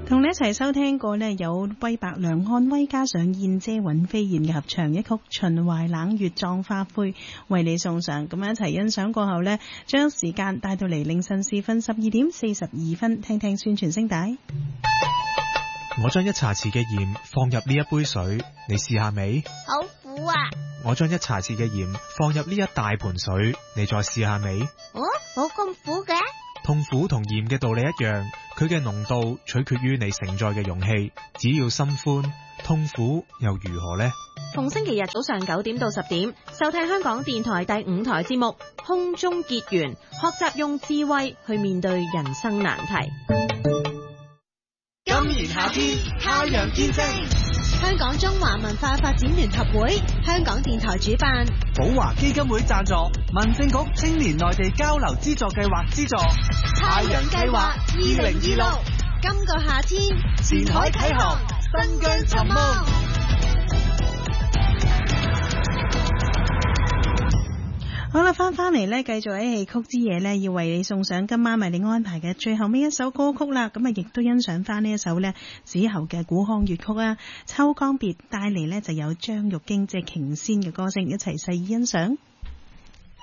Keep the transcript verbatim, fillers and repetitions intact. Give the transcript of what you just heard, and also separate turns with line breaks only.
同你一齊收聽過呢，有威伯梁漢威加上燕姐尹飛燕嘅合唱一曲《秦淮冷月葬花灰》，為你送上。咁一齊欣賞過後呢，將時間帶到嚟凌晨時分十二點四十二分，聽聽宣傳聲帶。
我將一茶匙嘅鹽放入呢一杯水，你試下未？
好苦啊！
我將一茶匙嘅鹽放入呢一大盆水，你再試下未？
哦，冇咁苦嘅。
痛苦同鹽嘅道理一樣，佢嘅濃度取決於你承載嘅容器。只要心寬，痛苦又如何呢？
逢星期日早上九點到十點，收聽香港電台第五台節目《空中結緣》，學習用智慧去面對人生難題。
今年夏天，太陽見證。
香港中華文化發展聯合會、香港電台主辦，
寶華基金會贊助，民政局青年內地交流資助計劃資助，
太陽計劃二零二六，今個夏天
前海啟航，新疆尋夢。
好啦，翻返嚟呢，繼續喺戲曲之夜呢，要為你送上今晚為你安排嘅最後尾一首歌曲啦。咁啊，亦都欣賞翻呢一首呢子喉嘅古腔粵曲啊，《秋江別》帶嚟呢就有張玉京即係瓊仙嘅歌聲，一齊細意欣賞。